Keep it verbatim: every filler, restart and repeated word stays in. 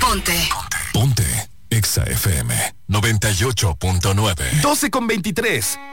Ponte. Ponte. Exa F M noventa y ocho punto nueve. doce con veintitrés.